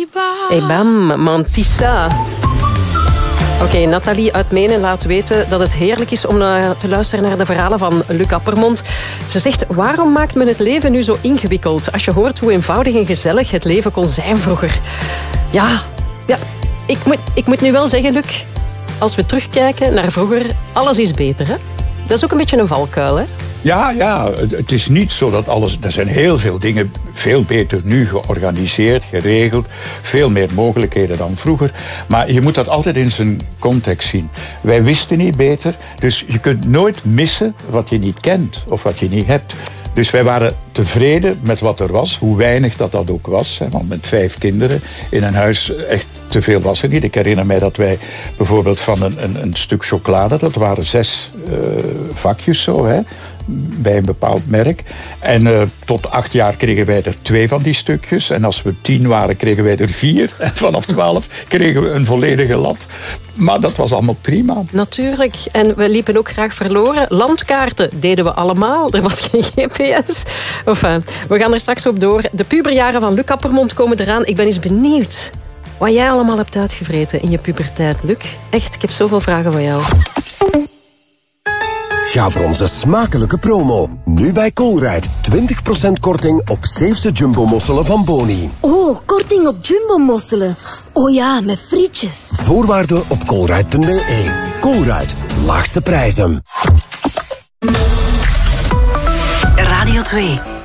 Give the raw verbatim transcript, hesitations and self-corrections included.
Hey bam, Mantissa. Oké, okay, Nathalie uit Menen laat weten dat het heerlijk is om uh, te luisteren naar de verhalen van Luc Appermond. Ze zegt, waarom maakt men het leven nu zo ingewikkeld? Als je hoort hoe eenvoudig en gezellig het leven kon zijn vroeger. Ja, ja ik, moet, ik moet nu wel zeggen, Luc, als we terugkijken naar vroeger, alles is beter, hè? Dat is ook een beetje een valkuil, hè? Ja, ja, het is niet zo dat alles... Er zijn heel veel dingen veel beter nu georganiseerd, geregeld. Veel meer mogelijkheden dan vroeger. Maar je moet dat altijd in zijn context zien. Wij wisten niet beter, dus je kunt nooit missen wat je niet kent of wat je niet hebt. Dus wij waren tevreden met wat er was, hoe weinig dat dat ook was. Want met vijf kinderen in een huis, echt te veel was er niet. Ik herinner mij dat wij bijvoorbeeld van een, een, een stuk chocolade, dat waren zes uh, vakjes zo, hè, bij een bepaald merk. En uh, tot acht jaar kregen wij er twee van die stukjes. En als we tien waren, kregen wij er vier. En vanaf twaalf kregen we een volledige lat. Maar dat was allemaal prima. Natuurlijk. En we liepen ook graag verloren. Landkaarten deden we allemaal. Er was geen G P S. Enfin, we gaan er straks op door. De puberjaren van Luc Appermond komen eraan. Ik ben eens benieuwd wat jij allemaal hebt uitgevreten in je puberteit, Luc. Echt, ik heb zoveel vragen voor jou. Ga voor onze smakelijke promo. Nu bij Colruyt. twintig procent korting op zeefse jumbo-mosselen van Boni. Oh, korting op jumbo-mosselen. Oh ja, met frietjes. Voorwaarden op colruyt punt b e. Colruyt. Laagste prijzen. Radio twee.